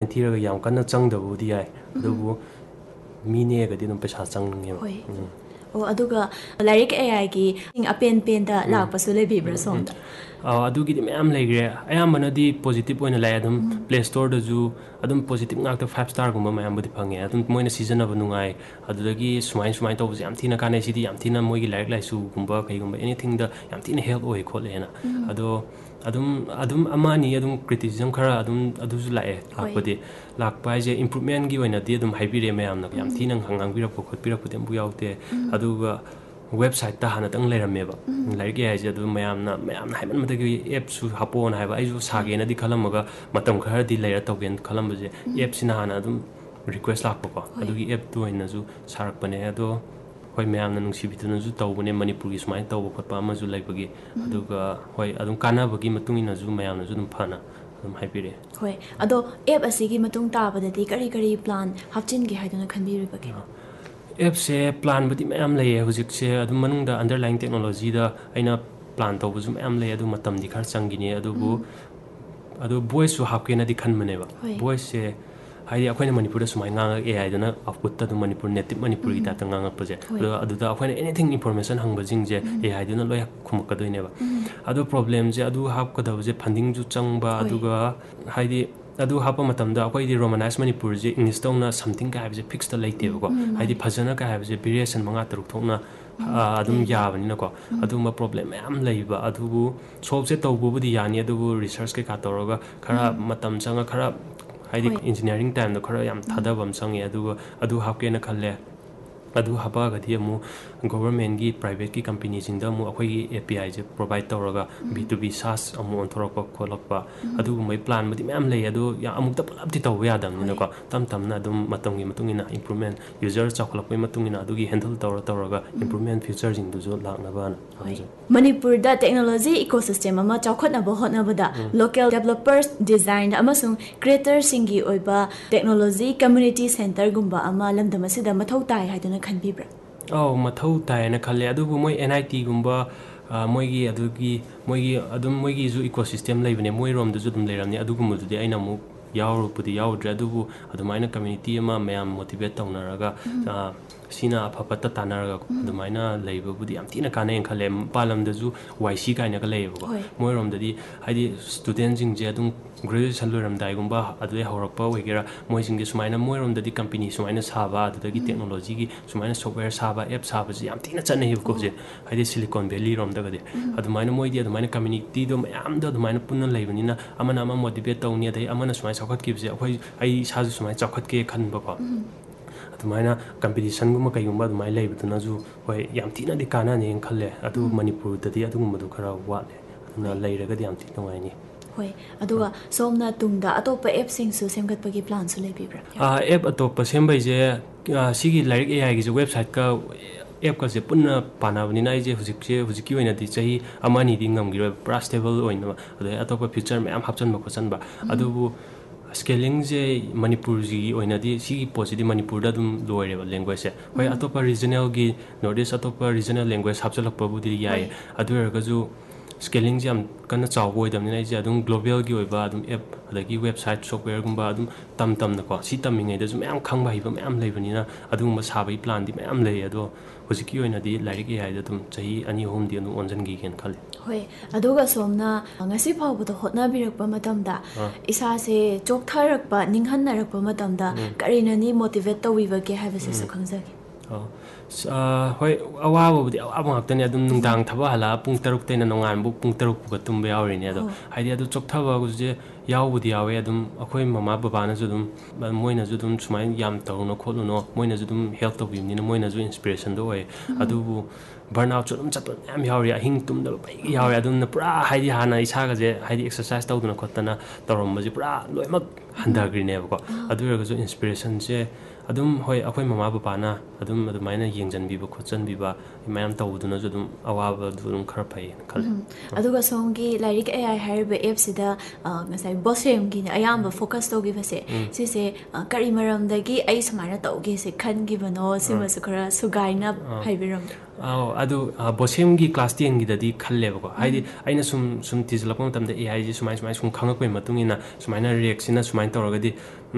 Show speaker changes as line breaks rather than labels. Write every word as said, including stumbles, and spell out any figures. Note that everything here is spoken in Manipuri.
ꯊꯤꯔꯒ ꯌꯥꯝ ꯀꯟꯅ ꯆꯪꯗꯕꯕꯨꯗꯤ ꯌꯥꯏ ꯑꯗꯨꯕꯨ ꯃꯤꯅꯦꯒꯗꯤ ꯑꯗꯨꯝ ꯄꯩꯁꯥ ꯆꯪꯉꯦꯕ
ꯑꯣ ꯑꯗꯨꯒ ꯂꯥꯏꯔꯤꯛ ꯑꯦ ꯑꯥꯏꯒꯤ ꯑꯄꯦꯟ ꯄꯦꯟꯗ ꯂꯥꯛꯄꯁꯨ ꯂꯩꯕꯤꯕ꯭ꯔꯥ ꯁꯣꯝꯗ
ꯑꯗꯨꯒꯤꯗꯤ ꯃꯌꯥꯝ ꯂꯩꯈ꯭ꯔꯦ ꯑꯌꯥꯝꯕꯅꯗꯤ ꯄꯣꯖꯤꯇꯤꯕ ꯑꯣꯏꯅ ꯂꯥꯛꯑꯦ ꯑꯗꯨꯝ ꯄ꯭ꯂꯦ ꯁ꯭ꯇꯣꯔꯗꯁꯨ ꯑꯗꯨꯝ ꯄꯣꯖꯤꯇꯤꯕ ꯉꯥꯛꯇ ꯐꯥꯏꯚ ꯁ꯭ꯇꯥꯔꯒꯨꯝꯕ ꯃꯌꯥꯝꯕꯨꯗꯤ ꯐꯪꯉꯦ ꯑꯗꯨꯝ ꯃꯣꯏꯅ ꯁꯤꯖꯤꯟꯅꯕ ꯅꯨꯡꯉꯥꯏ ꯑꯗꯨꯗꯒꯤ ꯁꯨꯃꯥꯏꯅ ꯁꯨꯃꯥꯏꯅ ꯇꯧꯕꯁꯦ ꯌꯥꯝ ꯊꯤꯅ ꯀꯥꯟꯅꯩ ꯁꯤꯗꯤ ꯌꯥꯝ ꯊꯤꯅ ꯃꯣꯏꯒꯤ ꯂꯥꯏꯔꯤꯛ ꯂꯥꯏꯁꯨꯒꯨꯝꯕ ꯀꯩꯒꯨꯝꯕ ꯑꯦꯅꯤꯊꯤꯡꯗ ꯌꯥꯝ ꯊꯤꯅ ꯍꯦꯜꯞ ꯑꯣꯏ ꯈꯣꯠꯂꯦꯅ ꯑꯗꯣ ꯑꯗꯨꯝ ꯑꯗꯨꯝ ꯑꯃ ꯑꯅꯤ ꯑꯗꯨꯝ ꯀ꯭ꯔꯤꯇꯤꯁꯤꯖꯝ ꯈꯔ ꯑꯗꯨꯝ ꯑꯗꯨꯁꯨ ꯂꯥꯛꯑꯦ ꯂꯥꯛꯄꯗꯤ ꯂꯥꯛꯄ ꯍꯥꯏꯁꯦ ꯏꯝꯄ꯭ꯔꯨꯞꯃꯦꯟꯒꯤ ꯑꯣꯏꯅꯗꯤ ꯑꯗꯨꯝ ꯍꯥꯏꯕꯤꯔꯛꯑꯦ ꯃꯌꯥꯝꯅ ꯌꯥꯝ ꯊꯤꯅ ꯉꯥꯡꯕꯤꯔꯛꯄ ꯈꯣꯠꯄꯤꯔꯛꯄꯗꯤ ꯑꯃꯐꯥꯎ ꯌꯥꯎꯗꯦ ꯑꯗꯨꯒ ꯋꯦꯕꯁꯥꯏꯠꯇ ꯍꯥꯟꯅꯇꯪ ꯂꯩꯔꯝꯃꯦꯕ ꯂꯥꯏꯔꯤꯛ ꯑꯦ ꯑꯥꯏꯁꯦ ꯑꯗꯨ ꯃꯌꯥꯝꯅ ꯃꯌꯥꯝꯅ ꯍꯥꯏꯃꯟꯕꯗꯒꯤ ꯑꯦꯞꯁꯨ ꯍꯥꯞꯄꯛꯑꯣꯅ ꯍꯥꯏꯕ ꯑꯩꯁꯨ ꯁꯥꯒꯦꯅꯗꯤ ꯈꯜꯂꯝꯃꯒ ꯃꯇꯝ ꯈꯔꯗꯤ ꯂꯩꯔ ꯇꯧꯒꯦꯅ ꯈꯜꯂꯝꯕꯁꯦ ꯑꯦꯞꯁꯤꯅ ꯍꯥꯟꯅ ꯑꯗꯨꯝ ꯔꯤꯀ꯭ꯋꯦꯁ ꯂꯥꯛꯄꯀꯣ ꯑꯗꯨꯒꯤ ꯑꯦꯞꯇꯨ ꯑꯣꯏꯅꯁꯨ ꯁꯥꯔꯛꯄꯅꯦ ꯑꯗꯣ ꯍꯣꯏ ꯃꯌꯥꯝꯅ ꯅꯨꯡꯁꯤꯕꯤꯗꯨꯅꯁꯨ ꯇꯧꯕꯅꯦ ꯃꯅꯤꯄꯨꯔꯒꯤ ꯁꯨꯃꯥꯏꯅ ꯇꯧꯕ ꯈꯣꯠꯄ ꯑꯃꯁꯨ ꯂꯩꯕꯒꯤ ꯑꯗꯨꯒ ꯍꯣꯏ ꯑꯗꯨꯝ ꯀꯥꯟꯅꯕꯒꯤ ꯃꯇꯨꯡ ꯏꯟꯅꯁꯨ ꯃꯌꯥꯝꯅꯁꯨ ꯑꯗꯨꯝ ꯐꯅ ꯑꯗꯨꯝ ꯍꯥꯏꯕꯤꯔꯛꯑꯦ
ꯍꯣꯏ ꯑꯗꯣ ꯑꯦꯞ ꯑꯁꯤꯒꯤ ꯃꯇꯨꯡ ꯇꯥꯕꯗꯗꯤ ꯀꯔꯤ ꯀꯔꯤ ꯄ꯭ꯂꯥꯟ ꯍꯥꯞꯆꯤꯟꯒꯦ ꯍꯥꯏꯗꯨꯅ ꯈꯟꯕꯤꯔꯤꯕꯒꯦ
ꯑꯦꯞꯁꯦ ꯄ꯭ꯂꯥꯟꯕꯨꯗꯤ ꯃꯌꯥꯝ ꯂꯩꯌꯦ ꯍꯧꯖꯤꯛꯁꯦ ꯑꯗꯨꯝ ꯃꯅꯨꯡꯗ ꯑꯟꯗꯔꯂꯥꯏꯟ ꯇꯦꯛꯅꯣꯂꯣꯖꯤꯗ ꯑꯩꯅ ꯄ꯭ꯂꯥꯟ ꯇꯧꯕꯁꯨ ꯃꯌꯥꯝ ꯂꯩ ꯑꯗꯨ ꯃꯇꯝꯗꯤ ꯈꯔ ꯆꯪꯈꯤꯅꯤ ꯑꯗꯨꯕꯨ ꯑꯗꯨ ꯚꯣꯏꯁꯁꯨ ꯍꯥꯞꯀꯦꯅꯗꯤ ꯈꯟꯕꯅꯦꯕ ꯚꯣꯏꯁꯁꯦ ꯍꯥꯏꯗꯤ ꯑꯩꯈꯣꯏꯅ ꯃꯅꯤꯄꯨꯔꯗ ꯁꯨꯃꯥꯏꯅ ꯉꯥꯡꯉꯛꯑꯦ ꯍꯥꯏꯗꯅ ꯑꯥꯎꯠꯄꯨꯠꯇ ꯑꯗꯨꯝ ꯃꯅꯤꯄꯨꯔ ꯅꯦꯇꯤꯞ ꯃꯅꯤꯄꯨꯔꯒꯤ ꯇꯥꯏꯞꯇ ꯉꯥꯡꯉꯛꯄꯁꯦ ꯑꯗꯣ ꯑꯗꯨꯗ ꯑꯩꯈꯣꯏꯅ ꯑꯦꯅꯤꯊꯤꯡ ꯏꯟꯐꯣꯔꯃꯦꯁꯟ ꯍꯪꯕꯁꯤꯡꯁꯦ ꯑꯦ ꯑꯥꯏꯗꯨꯅ ꯂꯣꯏ ꯈꯨꯝꯃꯛꯀꯗꯣꯏꯅꯦꯕ ꯑꯗꯣ ꯄ꯭ꯔꯣꯕ꯭ꯂꯦꯝꯁꯦ ꯑꯗꯨ ꯍꯥꯞꯀꯗꯕꯁꯦ ꯐꯟꯗꯤꯡꯁꯨ ꯆꯪꯕ ꯑꯗꯨꯒ ꯍꯥꯏꯗꯤ ꯑꯗꯨ ꯍꯥꯞꯄ ꯃꯇꯝꯗ ꯑꯩꯈꯣꯏꯗꯤ ꯔꯣꯃꯅꯥꯏꯁ ꯃꯅꯤꯄꯨꯔꯁꯦ ꯏꯪꯂꯤꯁꯇꯧꯅ ꯁꯝꯊꯤꯡ ꯀꯥꯏ ꯍꯥꯏꯕꯁꯦ ꯐꯤꯛꯁꯇ ꯂꯩꯇꯦꯕꯀꯣ ꯍꯥꯏꯗꯤ ꯐꯖꯅ ꯀꯥꯏ ꯍꯥꯏꯕꯁꯦ ꯚꯦꯔꯤꯌꯦꯁꯟ ꯃꯉꯥ ꯇꯔꯨꯛ ꯊꯣꯛꯅ ꯑꯗꯨꯝ ꯌꯥꯕꯅꯤꯅꯀꯣ ꯑꯗꯨꯒꯨꯝꯕ ꯄ꯭ꯔꯣꯕ꯭ꯂꯦꯝ ꯃꯌꯥꯝ ꯂꯩꯕ ꯑꯗꯨꯕꯨ ꯁꯣꯜꯞꯁꯦ ꯇꯧꯕꯕꯨꯗꯤ ꯌꯥꯅꯤ ꯑꯗꯨꯕꯨ ꯔꯤꯁꯔꯁ ꯀꯩꯀꯥ ꯇꯧꯔꯒ ꯈꯔ ꯃꯇꯝ ꯆꯪꯉ ꯈꯔ ꯍꯥꯏꯗꯤ ꯏꯟꯖꯤꯅꯤꯌꯥꯔꯤꯡ ꯇꯥꯏꯝꯗꯣ ꯈꯔ ꯌꯥꯝ ꯊꯥꯗꯕ ꯑꯃ ꯆꯪꯉꯦ ꯑꯗꯨꯒ ꯑꯗꯨ ꯍꯥꯞꯀꯦꯅ ꯈꯜꯂꯦ ꯑꯗꯨ ꯍꯥꯞꯄꯛꯑꯒꯗꯤ ꯑꯃꯨꯛ ꯒꯣꯕꯔꯃꯦꯟꯒꯤ ꯄ꯭ꯔꯥꯏꯚꯦꯠꯀꯤ ꯀꯝꯄꯅꯤꯁꯤꯡꯗ ꯑꯃꯨꯛ ꯑꯩꯈꯣꯏꯒꯤ ꯑꯦ ꯄꯤ ꯑꯥꯏꯁꯦ ꯄ꯭ꯔꯣꯚꯥꯏꯠ ꯇꯧꯔꯒ ꯕꯤ ꯇꯨ ꯕꯤ ꯁꯥꯁ ꯑꯃꯨꯛ ꯑꯣꯟꯊꯣꯔꯛꯄ ꯈꯣꯠꯂꯛꯄ ꯑꯗꯨꯒꯨꯝꯕꯒꯤ ꯄ꯭ꯂꯥꯟꯕꯨꯗꯤ ꯃꯌꯥꯝ ꯂꯩ ꯑꯗꯣ ꯑꯃꯨꯛꯇ ꯄꯨꯂꯞꯇꯤ ꯇꯧꯕ ꯌꯥꯗꯕꯅꯤꯅꯀꯣ ꯇꯞ ꯇꯞꯅ ꯑꯗꯨꯝ ꯃꯇꯝꯒꯤ ꯃꯇꯨꯡ ꯏꯟꯅ ꯏꯝꯄ꯭ꯔꯨꯚꯃꯦꯟ ꯌꯨꯖꯔ ꯆꯥꯎꯈꯠꯂꯛꯄꯒꯤ ꯃꯇꯨꯡ ꯏꯟꯅ ꯑꯗꯨꯒꯤ ꯍꯦꯟꯗꯜ ꯇꯧꯔ ꯇꯧꯔꯒ ꯏꯝꯄ꯭ꯔꯨꯚꯃꯦꯟ ꯐ꯭ꯌꯨꯆꯔꯁꯤꯡꯗꯨꯁꯨ ꯂꯥꯛꯅꯕꯅ ꯈꯟꯖꯩ
ꯃꯅꯤꯄꯨꯔꯗ ꯇꯦꯛꯅꯣꯂꯣꯖꯤ ꯏꯀꯣꯁꯤꯁꯇꯦꯝ ꯑꯃ ꯆꯥꯎꯈꯠꯅꯕ ꯍꯣꯠꯅꯕꯗ ꯂꯣꯀꯦꯜ ꯗꯦꯕꯂꯞꯄꯔꯁ ꯗꯤꯖꯥꯏꯟ ꯑꯃꯁꯨꯡ ꯀ꯭ꯔꯤꯌꯦꯇꯔꯁꯤꯡꯒꯤ ꯑꯣꯏꯕ ꯇꯦꯛꯅꯣꯂꯣꯖꯤ ꯀꯝꯃ꯭ꯌꯨꯅꯤꯇꯤ ꯁꯦꯟꯇꯔꯒꯨꯝꯕ ꯑꯃ ꯂꯝꯗꯝ ꯑꯁꯤꯗ ꯃꯊꯧ ꯇꯥꯏ ꯍꯥꯏꯗꯨꯅ ꯈꯟꯕꯤꯕ꯭ꯔꯥ
ꯑꯧ ꯃꯊꯧ ꯇꯥꯏꯌꯦꯅ ꯈꯜꯂꯦ ꯑꯗꯨꯕꯨ ꯃꯣꯏ ꯑꯦꯟ ꯑꯥꯏ ꯇꯤꯒꯨꯝꯕ ꯃꯣꯏꯒꯤ ꯑꯗꯨꯒꯤ ꯃꯣꯏꯒꯤ ꯑꯗꯨꯝ ꯃꯣꯏꯒꯤꯁꯨ ꯏꯀꯣꯁꯤꯁꯇꯦꯝ ꯂꯩꯕꯅꯦ ꯃꯣꯏꯔꯣꯝꯗꯁꯨ ꯑꯗꯨꯝ ꯂꯩꯔꯝꯅꯤ ꯑꯗꯨꯒꯨꯝꯕꯗꯨꯗꯤ ꯑꯩꯅ ꯑꯃꯨꯛ ꯌꯥꯎꯔꯨꯕꯗꯤ ꯌꯥꯎꯔꯨꯗ꯭ꯔꯦ ꯑꯗꯨꯕꯨ ꯑꯗꯨꯃꯥꯏꯅ ꯀꯝꯃ꯭ꯌꯨꯅꯤꯇꯤ ꯑꯃ ꯃꯌꯥꯝ ꯃꯣꯇꯤꯚꯦꯠ ꯇꯧꯅꯔꯒ ꯁꯤꯅ ꯑꯐ ꯐꯠꯇ ꯇꯥꯟꯅꯔꯒ ꯑꯗꯨꯃꯥꯏꯅ ꯂꯩꯕꯕꯨꯗꯤ ꯌꯥꯝ ꯊꯤꯅ ꯀꯥꯟꯅꯩꯅ ꯈꯜꯂꯦ ꯃꯄꯥꯟ ꯂꯝꯗꯁꯨ ꯋꯥꯏ ꯁꯤ ꯀꯥꯏꯅꯒ ꯂꯩꯌꯦꯕꯀꯣ ꯃꯣꯏꯔꯣꯝꯗꯗꯤ ꯍꯥꯏꯗꯤ ꯁ꯭ꯇꯨꯗꯦꯟꯁꯤꯡꯁꯦ ꯑꯗꯨꯝ ꯒ꯭ꯔꯦꯖꯨꯑꯦꯁꯟ ꯂꯣꯏꯔꯝꯗꯥꯏꯒꯨꯝꯕ ꯑꯗꯨꯗꯩ ꯍꯧꯔꯛꯄ ꯑꯣꯏꯒꯦꯔꯥ ꯃꯣꯏꯁꯤꯡꯁꯦ ꯁꯨꯃꯥꯏꯅ ꯃꯣꯏꯔꯣꯝꯗꯗꯤ ꯀꯝꯄꯅꯤ ꯁꯨꯃꯥꯏꯅ ꯁꯥꯕ ꯑꯗꯨꯗꯒꯤ ꯇꯦꯛꯅꯣꯂꯣꯖꯤꯒꯤ ꯁꯨꯃꯥꯏꯅ ꯁꯣꯞꯋꯦꯌꯔ ꯁꯥꯕ ꯑꯦꯞ ꯁꯥꯕꯁꯤ ꯌꯥꯝ ꯊꯤꯅ ꯆꯠꯅꯩꯌꯦꯕꯀꯣ ꯍꯧꯖꯤꯛ ꯍꯥꯏꯗꯤ ꯁꯤꯂꯤꯀꯣꯟ ꯚꯦꯂꯤꯔꯣꯝꯗꯒꯗꯤ ꯑꯗꯨꯃꯥꯏꯅ ꯃꯣꯏꯗꯤ ꯑꯗꯨꯃꯥꯏꯅ ꯀꯝꯃ꯭ꯌꯨꯅꯤꯇꯤꯗꯣ ꯃꯌꯥꯝꯗꯣ ꯑꯗꯨꯃꯥꯏꯅ ꯄꯨꯟꯅ ꯂꯩꯕꯅꯤꯅ ꯑꯃꯅ ꯑꯃ ꯃꯣꯇꯤꯚꯦꯠ ꯇꯧꯅꯤ ꯑꯗꯩ ꯑꯃꯅ ꯁꯨꯃꯥꯏꯅ ꯆꯥꯎꯈꯠꯈꯤꯕꯁꯦ ꯑꯩꯈꯣꯏ ꯑꯩ ꯏꯁꯥꯁꯨ ꯁꯨꯃꯥꯏꯅ ꯆꯥꯎꯈꯠꯀꯦ ꯈꯟꯕꯀꯣ ꯑꯗꯨꯃꯥꯏꯅ ꯀꯝꯄꯤꯇꯤꯁꯟꯒꯨꯝꯕ ꯀꯩꯒꯨꯝꯕ ꯑꯗꯨꯃꯥꯏꯅ ꯂꯩꯕꯗꯨꯅꯁꯨ ꯍꯣꯏ ꯌꯥꯝ ꯊꯤꯅꯗꯤ ꯀꯥꯟꯅꯅꯦꯅ ꯈꯜꯂꯦ ꯑꯗꯨ ꯃꯅꯤꯄꯨꯔꯗꯗꯤ ꯑꯗꯨꯒꯨꯝꯕꯗꯣ ꯈꯔ ꯋꯥꯠꯂꯦ ꯑꯗꯨꯅ ꯂꯩꯔꯒꯗꯤ ꯌꯥꯝ ꯊꯤꯅ ꯅꯨꯡꯉꯥꯏꯅꯤ
ꯍꯣꯏ ꯑꯗꯨꯒ ꯁꯣꯝꯅ ꯇꯨꯡꯗ ꯑꯇꯣꯞꯄ ꯑꯦꯞꯁꯤꯡꯁꯨ ꯁꯦꯝꯒꯠꯄꯒꯤ ꯄ꯭ꯂꯥꯟꯁꯨ ꯂꯩꯕꯤꯕ꯭ꯔꯥ
ꯑꯦꯞ ꯑꯇꯣꯞꯄ ꯁꯦꯝꯕꯩꯁꯦ ꯁꯤꯒꯤ ꯂꯥꯏꯔꯤꯛ ꯑꯦ ꯑꯥꯏꯒꯤꯁꯦ ꯋꯦꯕꯁꯥꯏꯠꯀ ꯑꯦꯞꯀꯁꯦ ꯄꯨꯟꯅ ꯄꯥꯅꯕꯅꯤꯅ ꯑꯩꯁꯦ ꯍꯧꯖꯤꯛꯁꯦ ꯍꯧꯖꯤꯛꯀꯤ ꯑꯣꯏꯅꯗꯤ ꯆꯍꯤ ꯑꯃ ꯑꯅꯤꯗꯤ ꯉꯝꯈꯤꯔꯣꯏ ꯄꯨꯔꯥ ꯁ꯭ꯇꯦꯕꯜ ꯑꯣꯏꯅꯕ ꯑꯗꯩ ꯑꯇꯣꯞꯄ ꯐꯤꯆꯔ ꯃꯌꯥꯝ ꯍꯥꯞꯆꯤꯟꯕ ꯈꯣꯠꯆꯟꯕ ꯑꯗꯨꯕꯨ ꯁ꯭ꯀꯦꯂꯤꯡꯁꯦ ꯃꯅꯤꯄꯨꯔꯁꯤꯒꯤ ꯑꯣꯏꯅꯗꯤ ꯁꯤꯒꯤ ꯄꯣꯠꯁꯤꯗꯤ ꯃꯅꯤꯄꯨꯔꯗ ꯑꯗꯨꯝ ꯂꯣꯏꯔꯦꯕ ꯂꯦꯡꯒ꯭ꯋꯦꯖꯁꯦ ꯍꯣꯏ ꯑꯇꯣꯞꯄ ꯔꯤꯖꯅꯦꯜꯒꯤ ꯅꯣꯔꯠ ꯏꯁ ꯑꯇꯣꯞꯄ ꯔꯤꯖꯅꯦꯜ ꯂꯦꯡꯒ꯭ꯋꯦꯖ ꯍꯥꯞꯆꯤꯜꯂꯛꯄꯕꯨꯗꯤ ꯌꯥꯏꯌꯦ ꯑꯗꯨ ꯑꯣꯏꯔꯒꯁꯨ ꯁ꯭ꯀꯦꯂꯤꯡꯁꯦ ꯌꯥꯝ ꯀꯟꯅ ꯆꯥꯎꯕ ꯑꯣꯏꯗꯕꯅꯤꯅ ꯑꯩꯁꯦ ꯑꯗꯨꯝ ꯒ꯭ꯂꯣꯕꯦꯜꯒꯤ ꯑꯣꯏꯕ ꯑꯗꯨꯝ ꯑꯦꯞ ꯑꯗꯒꯤ ꯋꯦꯕꯁꯥꯏꯠ ꯁꯣꯞꯋꯦꯌꯔꯒꯨꯝꯕ ꯑꯗꯨꯝ ꯇꯝ ꯇꯝꯅꯀꯣ ꯁꯤ ꯇꯝꯃꯤꯉꯩꯗꯁꯨ ꯃꯌꯥꯝ ꯈꯪꯕ ꯍꯩꯕ ꯃꯌꯥꯝ ꯂꯩꯕꯅꯤꯅ ꯑꯗꯨꯒꯨꯝꯕ ꯁꯥꯕꯒꯤ ꯄ꯭ꯂꯥꯟꯗꯤ ꯃꯌꯥꯝ ꯂꯩ ꯑꯗꯣ ꯍꯧꯖꯤꯛꯀꯤ ꯑꯣꯏꯅꯗꯤ ꯂꯥꯏꯔꯤꯛ ꯑꯦ ꯑꯥꯏꯗ ꯑꯗꯨꯝ ꯆꯍꯤ ꯑꯅꯤ ꯑꯍꯨꯝꯗꯤ ꯑꯗꯨꯝ ꯑꯣꯟꯁꯤꯟꯈꯤꯒꯦꯅ ꯈꯜꯂꯤ
ꯍꯣꯏ ꯑꯗꯨꯒ ꯁꯣꯝꯅ ꯉꯁꯤ ꯐꯥꯎꯕꯗ ꯍꯣꯠꯅꯕꯤꯔꯛꯄ ꯃꯇꯝꯗ ꯏꯁꯥꯁꯦ ꯆꯣꯛꯊꯔꯛꯄ ꯅꯤꯡꯍꯟꯅꯔꯛꯄ ꯃꯇꯝꯗ ꯀꯔꯤꯅꯅꯤ ꯃꯣꯇꯤꯚꯦꯠ ꯇꯧꯕꯤꯕꯒꯦ ꯍꯥꯏꯕꯁꯤꯁꯨ ꯈꯪꯖꯒꯦ
ꯍꯣꯏ ꯑꯋꯥꯕꯕꯨꯗꯤ ꯑꯋꯥꯕ ꯉꯥꯛꯇꯅꯦ ꯑꯗꯨꯝ ꯅꯨꯡꯗꯥꯡ ꯊꯕꯛ ꯍꯜꯂꯛꯑꯒ ꯄꯨꯡ ꯇꯔꯨꯛꯇꯩꯅ ꯅꯣꯡꯉꯥꯟꯕꯨꯛ ꯄꯨꯡ ꯇꯔꯨꯛꯄꯨꯒ ꯇꯨꯝꯕ ꯌꯥꯎꯔꯤꯅꯦ ꯑꯗꯣ ꯍꯥꯏꯗꯤ ꯑꯗꯨ ꯆꯣꯛꯊꯕꯁꯦ ꯌꯥꯎꯕꯨꯗꯤ ꯌꯥꯎꯋꯦ ꯑꯗꯨꯝ ꯑꯩꯈꯣꯏ ꯃꯃꯥ ꯕꯕꯥꯅꯁꯨ ꯑꯗꯨꯝ ꯃꯣꯏꯅꯁꯨ ꯑꯗꯨꯝ ꯁꯨꯃꯥꯏꯅ ꯌꯥꯝ ꯇꯧꯔꯨꯅꯣ ꯈꯣꯠꯂꯨꯅꯣ ꯃꯣꯏꯅꯁꯨ ꯑꯗꯨꯝ ꯍꯦꯜꯞ ꯇꯧꯕꯤꯕꯅꯤꯅ ꯃꯣꯏꯅꯁꯨ ꯏꯟꯁꯄꯤꯔꯦꯁꯟꯗꯣ ꯑꯣꯏ ꯑꯗꯨꯕꯨ ꯕꯔꯟ ꯑꯥꯎꯠꯁꯨ ꯑꯗꯨꯝ ꯆꯠꯄ ꯃꯌꯥꯝ ꯌꯥꯎꯔꯤ ꯑꯍꯤꯡ ꯇꯨꯝꯗꯕ ꯄꯩꯒ ꯌꯥꯎꯔꯦ ꯑꯗꯨꯅ ꯄꯨꯔꯥ ꯍꯥꯏꯗꯤ ꯍꯥꯟꯅ ꯏꯁꯥꯒꯁꯦ ꯍꯥꯏꯗꯤ ꯑꯦꯛꯁꯔꯁꯥꯏꯁ ꯇꯧꯗꯅ ꯈꯣꯠꯇꯅ ꯇꯧꯔꯝꯕꯁꯦ ꯄꯨꯔꯥ ꯂꯣꯏꯅꯃꯛ ꯍꯟꯊꯈ꯭ꯔꯤꯅꯦꯕꯀꯣ ꯑꯗꯨ ꯑꯣꯏꯔꯒꯁꯨ ꯏꯟꯁꯄꯤꯔꯦꯁꯟꯁꯦ ꯑꯗꯨꯝ ꯍꯣꯏ ꯑꯩꯈꯣꯏ ꯃꯃꯥ ꯕꯕꯥꯅ ꯑꯗꯨꯝ ꯑꯗꯨꯃꯥꯏꯅ ꯌꯦꯡꯁꯤꯟꯕꯤꯕ ꯈꯣꯠꯆꯟꯕꯤꯕ ꯃꯌꯥꯝ ꯇꯧꯕꯗꯨꯅꯁꯨ ꯑꯗꯨꯝ ꯑꯋꯥꯕꯗꯨ ꯑꯗꯨꯝ ꯈꯔ ꯐꯩꯌꯦꯅ ꯈꯜꯂꯦ
ꯑꯗꯨꯒ ꯁꯣꯝꯒꯤ ꯂꯥꯏꯔꯤꯛ ꯑꯦ ꯑꯥꯏ ꯍꯥꯏꯔꯤꯕ ꯑꯦꯞꯁꯤꯗ ꯉꯁꯥꯏ ꯕꯣꯁꯦꯝꯒꯤꯅ ꯑꯌꯥꯝꯕ ꯐꯣꯀꯁ ꯇꯧꯈꯤꯕꯁꯦ ꯁꯤꯁꯦ ꯀꯔꯤ ꯃꯔꯝꯗꯒꯤ ꯑꯩ ꯁꯨꯃꯥꯏꯅ ꯇꯧꯒꯦꯁꯦ ꯈꯟꯈꯤꯕꯅꯣ ꯁꯤꯃꯁꯨ ꯈꯔ ꯁꯨꯒꯥꯏꯅ ꯍꯥꯏꯕꯤꯔꯝꯃꯨ
ꯑꯧ ꯑꯗꯨ ꯕꯣꯁꯦꯝꯒꯤ ꯀ꯭ꯂꯥꯁ ꯇꯦꯟꯒꯤꯗꯗꯤ ꯈꯜꯂꯦꯕꯀꯣ ꯍꯥꯏꯗꯤ ꯑꯩꯅ ꯁꯨꯝ ꯁꯨꯝ ꯊꯤꯖꯤꯜꯂꯛꯄ ꯃꯇꯝꯗ ꯑꯦ ꯑꯥꯏꯁꯦ ꯁꯨꯃꯥꯏ ꯁꯨꯃꯥꯏꯅ ꯁꯨꯝ ꯈꯪꯉꯛꯄꯒꯤ ꯃꯇꯨꯡ ꯏꯟꯅ ꯁꯨꯃꯥꯏꯅ ꯔꯤꯌꯦꯛꯁꯤꯅ ꯁꯨꯃꯥꯏꯅ ꯇꯧꯔꯒꯗꯤ